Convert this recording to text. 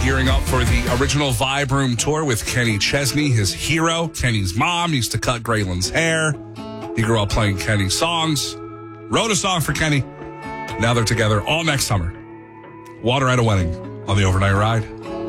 gearing up for the original Vibe Room tour with Kenny Chesney, his hero. Kenny's mom used to cut Graylin's hair. He grew up playing Kenny's songs, wrote a song for Kenny. Now they're together all next summer. Water at a Wedding on the Overnight Ride.